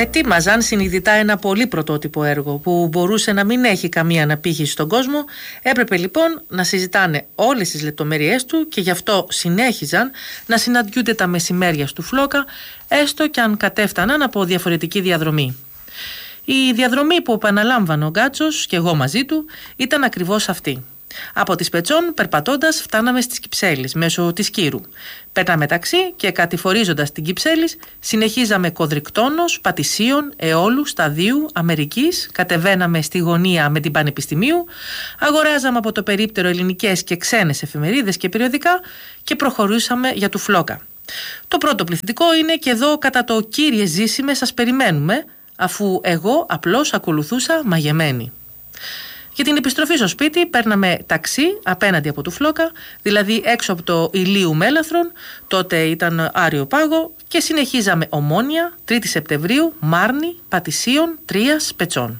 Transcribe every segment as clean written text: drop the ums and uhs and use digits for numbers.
Ετοίμαζαν συνειδητά ένα πολύ πρωτότυπο έργο που μπορούσε να μην έχει καμία αναπήχηση στον κόσμο. Έπρεπε λοιπόν να συζητάνε όλες τις λεπτομέρειές του και γι' αυτό συνέχιζαν να συναντιούνται τα μεσημέρια του Φλόκα, έστω κι αν κατέφταναν από διαφορετική διαδρομή. Η διαδρομή που επαναλάμβανε ο Γκάτσος και εγώ μαζί του ήταν ακριβώς αυτή. Από τις Πετσών περπατώντας φτάναμε στις Κυψέλης μέσω της Κύρου. Παίρναμε ταξί και κατηφορίζοντας την Κυψέλης συνεχίζαμε Κοδρικτώνος, Πατησίων, Αιώλου, Σταδίου, Αμερικής, κατεβαίναμε στη γωνία με την Πανεπιστημίου, αγοράζαμε από το περίπτερο ελληνικές και ξένες εφημερίδες και περιοδικά και προχωρούσαμε για του Φλόκα. Το πρώτο πληθυντικό είναι και εδώ κατά το «Κύριε Ζήσιμε, σας περιμένουμε», αφού εγώ απλώς ακολουθούσα μαγεμένη. Για την επιστροφή στο σπίτι παίρναμε ταξί απέναντι από του Φλόκα, δηλαδή έξω από το Ηλίου Μέλαθρον, τότε ήταν Άριο Πάγο, και συνεχίζαμε Ομόνια, 3η Σεπτεμβρίου, Μάρνη, Πατησίων, Τρίας, Πετσών.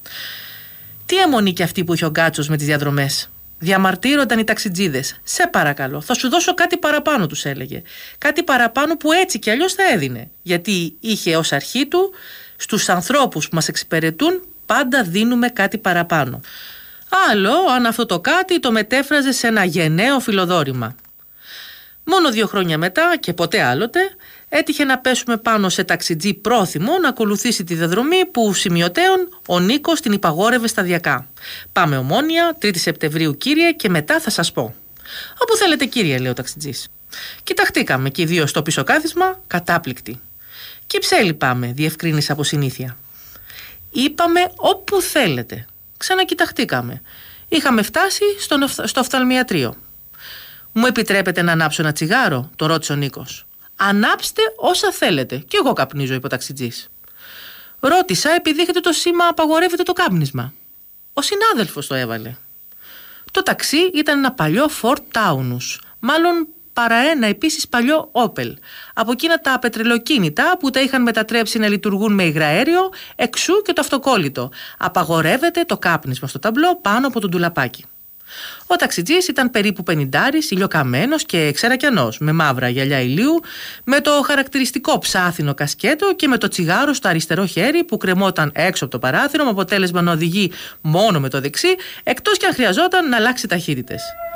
Τι αιμονή και αυτή που είχε ο Γκάτσος με τις διαδρομές. Διαμαρτύρονταν οι ταξιτζίδες. «Σε παρακαλώ, θα σου δώσω κάτι παραπάνω», τους έλεγε. Κάτι παραπάνω που έτσι κι αλλιώς θα έδινε, γιατί είχε ως αρχή του στους ανθρώπους που μας εξυπηρετούν πάντα δίνουμε κάτι παραπάνω. Άλλο αν αυτό το κάτι το μετέφραζε σε ένα γενναίο φιλοδόρημα. Μόνο 2 χρόνια μετά και ποτέ άλλοτε έτυχε να πέσουμε πάνω σε ταξιτζή πρόθυμο να ακολουθήσει τη διαδρομή που σημειωτέων ο Νίκος την υπαγόρευε σταδιακά. «Πάμε Ομόνια, 3η Σεπτεμβρίου κύριε, και μετά θα σας πω». «Όπου θέλετε κύριε», λέει ο ταξιτζής. Κοιταχτήκαμε και οι δύο στο πίσω κάθισμα, κατάπληκτοι. «Κυψέλη πάμε», διευκρίνησα από συνήθεια. «Είπαμε όπου θέλετε». Ξανακοιταχτήκαμε. Είχαμε φτάσει στο οφθαλμιατρίο. «Μου επιτρέπετε να ανάψω ένα τσιγάρο?» το ρώτησε ο Νίκος. «Ανάψτε όσα θέλετε. Κι εγώ καπνίζω», είπε ο ταξιτζής. Ρώτησα επειδή έχετε το σήμα «Απαγορεύεται το κάπνισμα». Ο συνάδελφος το έβαλε. Το ταξί ήταν ένα παλιό Ford Taunus, μάλλον παρά ένα επίσης παλιό Opel, από εκείνα τα πετρελοκίνητα που τα είχαν μετατρέψει να λειτουργούν με υγραέριο, εξού και το αυτοκόλλητο. «Απαγορεύεται το κάπνισμα» στο ταμπλό πάνω από τον ντουλαπάκι. Ο ταξιτζής ήταν περίπου 50, ηλιοκαμένος και ξερακιανός, με μαύρα γυαλιά ηλίου, με το χαρακτηριστικό ψάθινο κασκέτο και με το τσιγάρο στο αριστερό χέρι που κρεμόταν έξω από το παράθυρο, με αποτέλεσμα να οδηγεί μόνο με το δεξί, εκτός και αν χρειαζόταν να αλλάξει ταχύτητες.